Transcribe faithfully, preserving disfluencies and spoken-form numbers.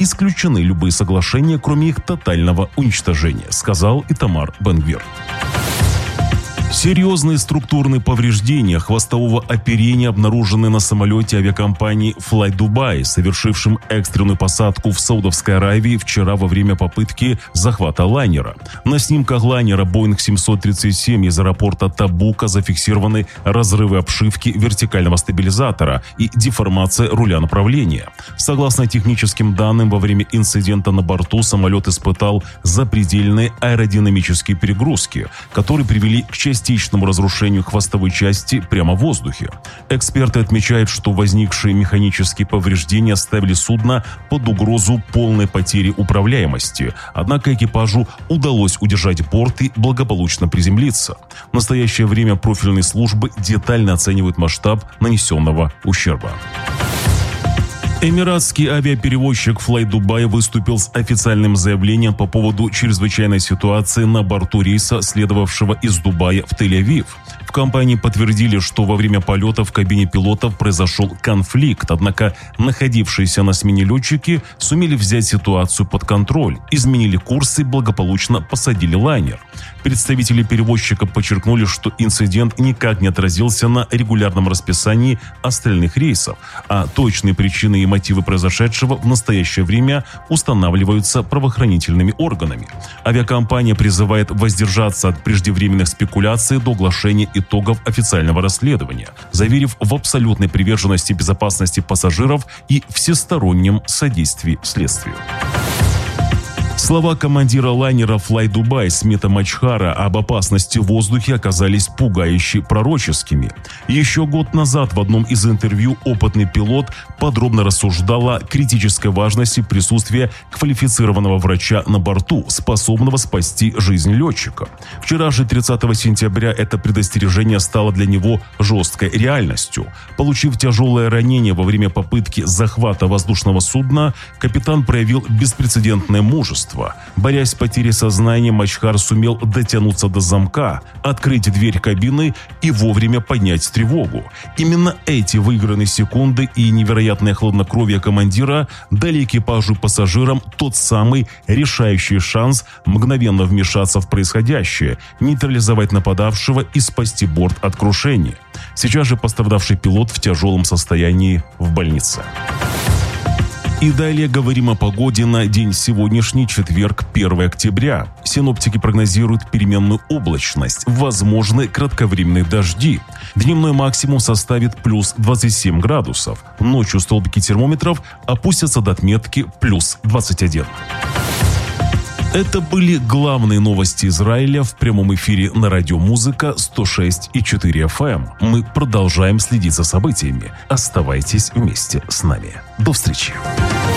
исключены любые соглашения, кроме их тотального уничтожения, сказал Итамар Бен-Гвир. Серьезные структурные повреждения хвостового оперения обнаружены на самолете авиакомпании Fly Dubai, совершившем экстренную посадку в Саудовской Аравии вчера во время попытки захвата лайнера. На снимках лайнера Boeing семьсот тридцать семь из аэропорта Табука зафиксированы разрывы обшивки вертикального стабилизатора и деформация руля направления. Согласно техническим данным, во время инцидента на борту самолет испытал запредельные аэродинамические перегрузки, которые привели к части частичному разрушению хвостовой части прямо в воздухе. Эксперты отмечают, что возникшие механические повреждения ставили судно под угрозу полной потери управляемости, однако экипажу удалось удержать борт и благополучно приземлиться. В настоящее время профильные службы детально оценивают масштаб нанесенного ущерба. Эмиратский авиаперевозчик Fly Dubai выступил с официальным заявлением по поводу чрезвычайной ситуации на борту рейса, следовавшего из Дубая в Тель-Авив. В компании подтвердили, что во время полета в кабине пилотов произошел конфликт, однако находившиеся на смене летчики сумели взять ситуацию под контроль, изменили курс и благополучно посадили лайнер. Представители перевозчика подчеркнули, что инцидент никак не отразился на регулярном расписании остальных рейсов, а точные причины и мотивы произошедшего в настоящее время устанавливаются правоохранительными органами. Авиакомпания призывает воздержаться от преждевременных спекуляций до оглашения итогов официального расследования, заверив в абсолютной приверженности безопасности пассажиров и всестороннем содействии следствию. Слова командира лайнера Fly Dubai Смита Мачхара об опасности в воздухе оказались пугающе пророческими. Еще год назад в одном из интервью опытный пилот подробно рассуждал о критической важности присутствия квалифицированного врача на борту, способного спасти жизнь летчика. Вчера же, тридцатого сентября, это предостережение стало для него жесткой реальностью. Получив тяжелое ранение во время попытки захвата воздушного судна, капитан проявил беспрецедентное мужество. Борясь с потерей сознания, Мачхар сумел дотянуться до замка, открыть дверь кабины и вовремя поднять тревогу. Именно эти выигранные секунды и невероятное хладнокровие командира дали экипажу и пассажирам тот самый решающий шанс мгновенно вмешаться в происходящее, нейтрализовать нападавшего и спасти борт от крушения. Сейчас же пострадавший пилот в тяжелом состоянии в больнице. И далее говорим о погоде на день сегодняшний, четверг, первого октября. Синоптики прогнозируют переменную облачность, возможны кратковременные дожди. Дневной максимум составит плюс двадцать семь градусов. Ночью столбики термометров опустятся до отметки плюс двадцать один. Это были главные новости Израиля в прямом эфире на радио Музыка сто шесть и четыре эф эм. Мы продолжаем следить за событиями. Оставайтесь вместе с нами. До встречи.